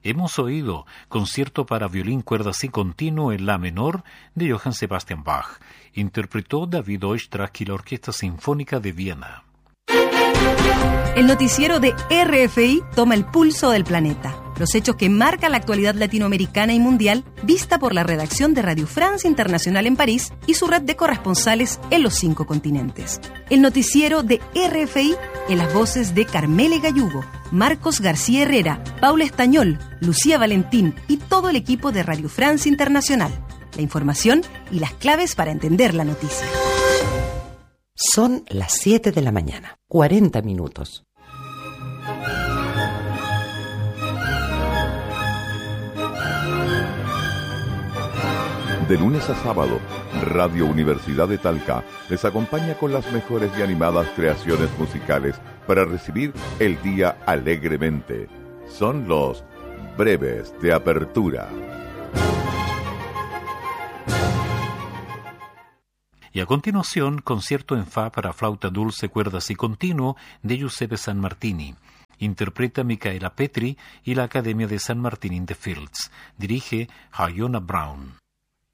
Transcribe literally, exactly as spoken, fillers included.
Hemos oído Concierto para violín, cuerdas y continuo en la menor de Johann Sebastian Bach. Interpretó David Oistrakh y la Orquesta Sinfónica de Viena. El noticiero de R F I toma el pulso del planeta. Los hechos que marcan la actualidad latinoamericana y mundial, vista por la redacción de Radio France Internacional en París y su red de corresponsales en los cinco continentes. El noticiero de R F I en las voces de Carmele Gallugo, Marcos García Herrera, Paula Estañol, Lucía Valentín y todo el equipo de Radio France Internacional. La información y las claves para entender la noticia. Son las siete de la mañana, cuarenta minutos. De lunes a sábado, Radio Universidad de Talca les acompaña con las mejores y animadas creaciones musicales para recibir el día alegremente. Son los breves de apertura. Y a continuación, concierto en fa para flauta dulce, cuerdas y continuo de Giuseppe Sanmartini. Interpreta Micaela Petri y la Academia de San Martín in the Fields. Dirige Hayona Brown.